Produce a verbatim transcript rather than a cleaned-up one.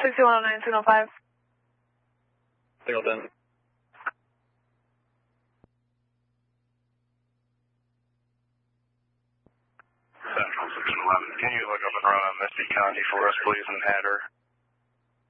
six two one oh nine, signal five. Signal ten. Central six eleven. Can you look up and run on Misty County for us, please, and Hatter?